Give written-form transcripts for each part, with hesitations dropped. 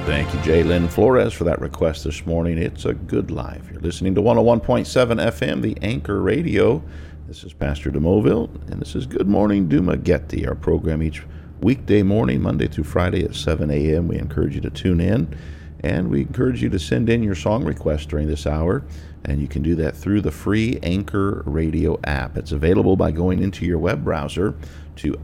Thank you, Jalen Flores, for that request this morning. It's a good life. You're listening to 101.7 FM, the Anchor Radio. This is Pastor DeMoville, and this is Good Morning Dumagetti, our program each weekday morning, Monday through Friday at 7 a.m. We encourage you to tune in, and we encourage you to send in your song requests during this hour, and you can do that through the free Anchor Radio app. It's available by going into your web browser to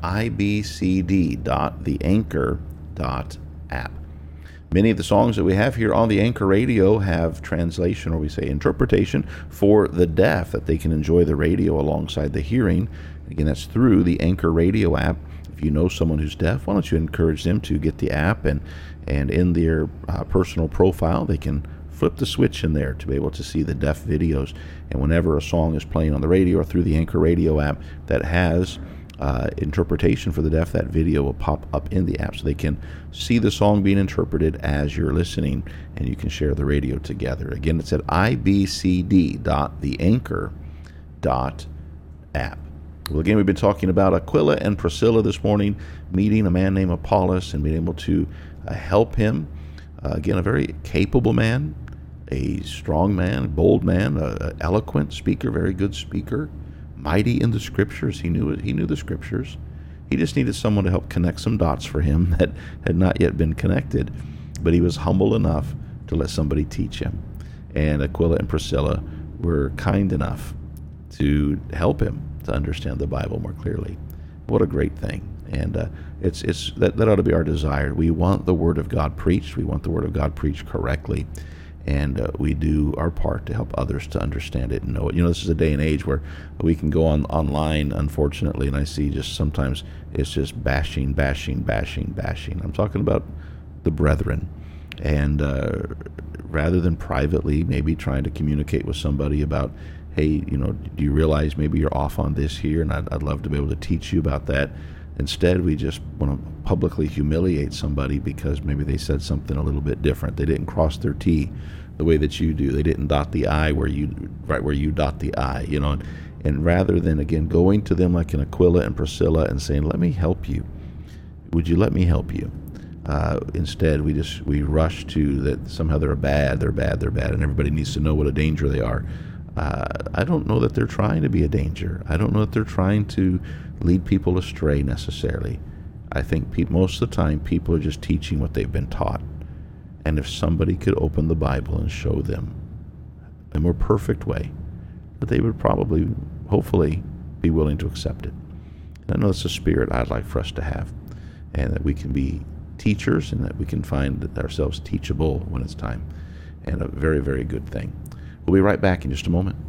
ibcd.theanchor.app. Many of the songs that we have here on the Anchor Radio have translation, or we say interpretation, for the deaf, that they can enjoy the radio alongside the hearing. Again, that's through the Anchor Radio app. If you know someone who's deaf, why don't you encourage them to get the app, and in their personal profile, they can flip the switch in there to be able to see the deaf videos. And whenever a song is playing on the radio or through the Anchor Radio app that has interpretation for the deaf, that video will pop up in the app so they can see the song being interpreted as you're listening, and you can share the radio together. Again, it's at ibcd.theanchor.app. Well, again, we've been talking about Aquila and Priscilla this morning, meeting a man named Apollos and being able to help him. Again, a very capable man, a strong man, bold man, eloquent speaker, very good speaker, mighty in the Scriptures. He knew the Scriptures. He just needed someone to help connect some dots for him that had not yet been connected. But he was humble enough to let somebody teach him. And Aquila and Priscilla were kind enough to help him to understand the Bible more clearly. What a great thing. And it's that ought to be our desire. We want the Word of God preached. We want the Word of God preached correctly. And we do our part to help others to understand it and know it. You know, this is a day and age where we can go online, unfortunately, and I see just sometimes it's just bashing. I'm talking about the brethren. And rather than privately maybe trying to communicate with somebody about, hey, you know, do you realize maybe you're off on this here, and I'd love to be able to teach you about that. Instead, we just want to publicly humiliate somebody because maybe they said something a little bit different. They didn't cross their T the way that you do. They didn't dot the I where you dot the I, you know. And rather than, again, going to them like an Aquila and Priscilla and saying, let me help you. Would you let me help you? Instead, we rush to that somehow they're bad, and everybody needs to know what a danger they are. I don't know that they're trying to be a danger. I don't know that they're trying to lead people astray necessarily. I think most of the time people are just teaching what they've been taught. And if somebody could open the Bible and show them a more perfect way, that they would probably, hopefully, be willing to accept it. And I know it's a spirit I'd like for us to have, and that we can be teachers and that we can find ourselves teachable when it's time. And a very, very good thing. We'll be right back in just a moment.